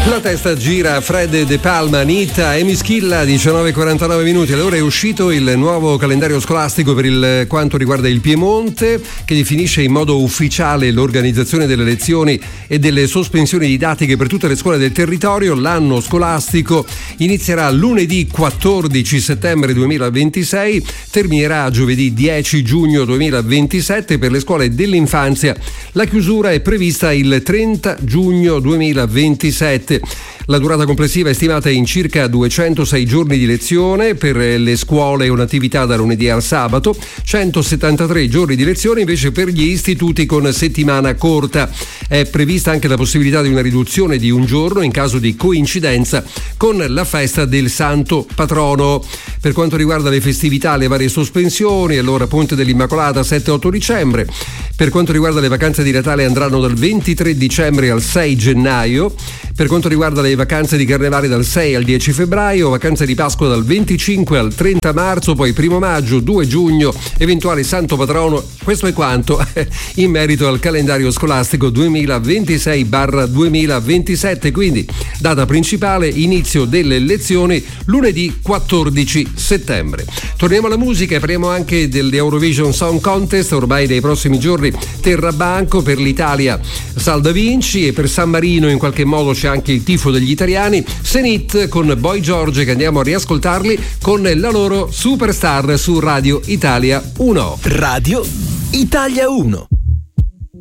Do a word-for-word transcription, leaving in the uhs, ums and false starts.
La testa gira, Fred De Palma, Anita e Mischilla, diciannove e quarantanove minuti. Allora è uscito il nuovo calendario scolastico per il quanto riguarda il Piemonte, che definisce in modo ufficiale l'organizzazione delle lezioni e delle sospensioni didattiche per tutte le scuole del territorio. L'anno scolastico inizierà lunedì quattordici settembre duemilaventisei, terminerà giovedì dieci giugno duemilaventisette. Per le scuole dell'infanzia la chiusura è prevista il trenta giugno duemilaventisette. La durata complessiva è stimata in circa duecentosei giorni di lezione. Per le scuole è un'attività da lunedì al sabato, centosettantatré giorni di lezione invece per gli istituti con settimana corta. È prevista anche la possibilità di una riduzione di un giorno in caso di coincidenza con la festa del Santo Patrono. Per quanto riguarda le festività, le varie sospensioni, allora Ponte dell'Immacolata sette otto dicembre. Per quanto riguarda le vacanze di Natale andranno dal ventitré dicembre al sei gennaio. Per quanto riguarda le vacanze di Carnevale dal sei al dieci febbraio, vacanze di Pasqua dal venticinque al trenta marzo, poi primo maggio, due giugno, eventuale Santo Patrono. Questo è quanto in merito al calendario scolastico duemilaventisei duemilaventisette. Quindi data principale, inizio delle lezioni lunedì quattordici settembre. Torniamo alla musica e parliamo anche dell'Eurovision Song Contest. Ormai nei prossimi giorni terrà banco per l'Italia Sal Da Vinci e per San Marino in qualche modo c'è anche il tifo degli italiani. Zenith con Boy George, che andiamo a riascoltarli con la loro Superstar su Radio Italia uno. Radio Italia uno.